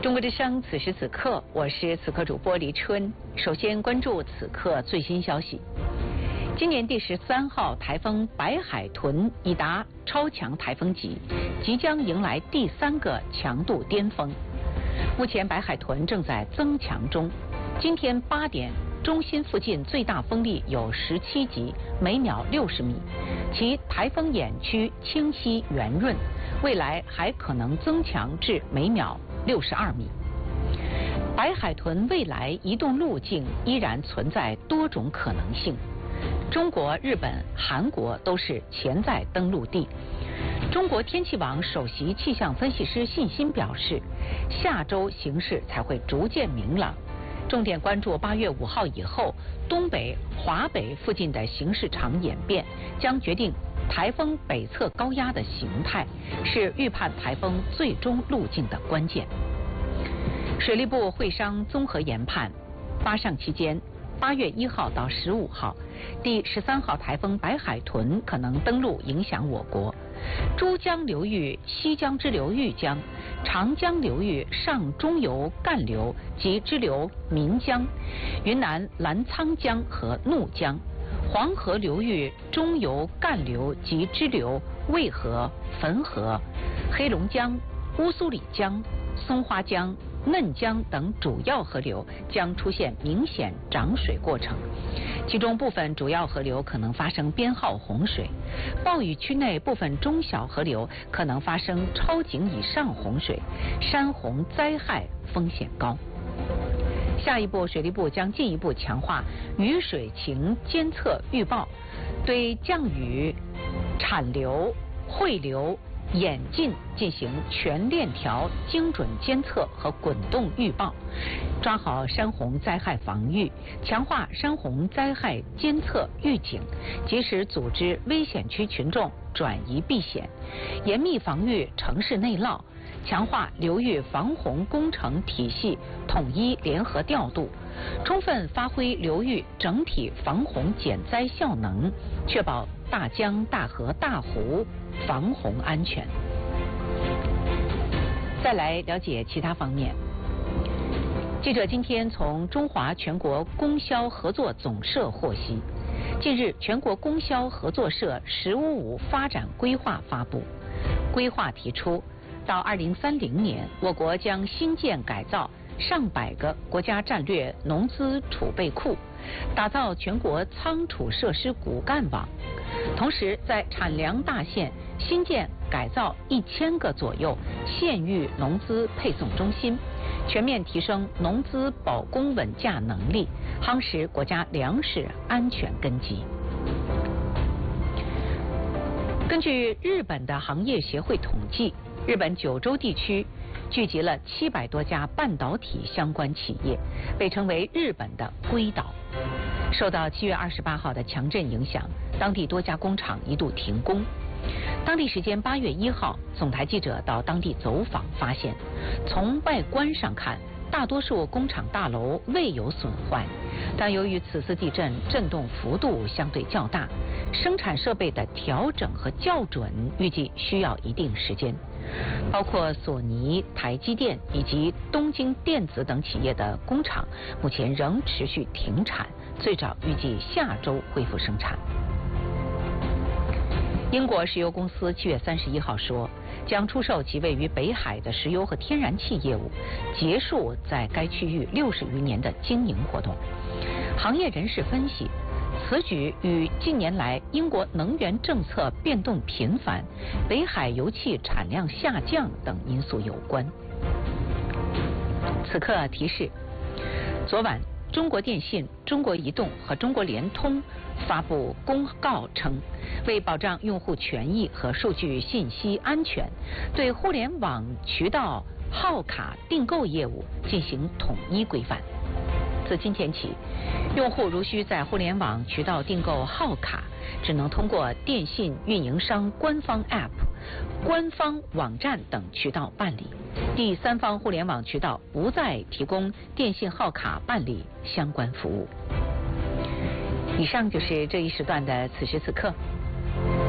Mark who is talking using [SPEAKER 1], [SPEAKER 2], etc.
[SPEAKER 1] 中国之声，此时此刻，我是此刻主播黎春。首先关注此刻最新消息。今年第13号台风白海豚已达超强台风级，即将迎来第3个强度巅峰。目前白海豚正在增强中，今天8点，中心附近最大风力有17级，每秒60米，其台风眼区清晰圆润，未来还可能增强至每秒62米。白海豚未来移动路径依然存在多种可能性。中国、日本、韩国都是潜在登陆地。中国天气网首席气象分析师信心表示，下周形势才会逐渐明朗，重点关注8月5号以后东北、华北附近的形势场演变，将决定台风北侧高压的形态，是预判台风最终路径的关键。水利部会商综合研判，发上期间8月1号到15号，第13号台风白海豚可能登陆影响我国。珠江流域西江支流豫江、长江流域上中游干流及支流岷江、云南澜沧江和怒江、黄河流域中游干流及支流渭河、汾河、黑龙江、乌苏里江、松花江、嫩江等主要河流将出现明显涨水过程，其中部分主要河流可能发生编号洪水，暴雨区内部分中小河流可能发生超警以上洪水，山洪灾害风险高。下一步，水利部将进一步强化雨水情监测预报，对降雨、产流、汇流、演进进行全链条精准监测和滚动预报，抓好山洪灾害防御，强化山洪灾害监测预警，及时组织危险区群众转移避险，严密防御城市内涝，强化流域防洪工程体系统一联合调度，充分发挥流域整体防洪减灾效能，确保大江大河大湖防洪安全。再来了解其他方面。记者今天从中华全国供销合作总社获悉，近日全国供销合作社“十五五”发展规划发布。规划提出，到2030年，我国将新建改造上百个国家战略农资储备库，打造全国仓储设施骨干网。同时，在产粮大县新建改造1000个左右县域农资配送中心，全面提升农资保供稳价能力，夯实国家粮食安全根基。根据日本的行业协会统计，日本九州地区聚集了700多家半导体相关企业，被称为日本的硅岛。受到7月28号的强震影响，当地多家工厂一度停工。当地时间8月1号，总台记者到当地走访，发现从外观上看，大多数工厂大楼未有损坏，但由于此次地震震动幅度相对较大，生产设备的调整和校准预计需要一定时间。包括索尼、台积电以及东京电子等企业的工厂目前仍持续停产，最早预计下周恢复生产。英国石油公司7月31号说，将出售其位于北海的石油和天然气业务，结束在该区域60余年的经营活动。行业人士分析，此举与近年来英国能源政策变动频繁、北海油气产量下降等因素有关。此刻提示：昨晚，中国电信、中国移动和中国联通发布公告称，为保障用户权益和数据信息安全，对互联网渠道号卡订购业务进行统一规范。自今天起，用户如需在互联网渠道订购号卡，只能通过电信运营商官方 App、官方网站等渠道办理，第三方互联网渠道不再提供电信号卡办理相关服务。以上就是这一时段的此时此刻。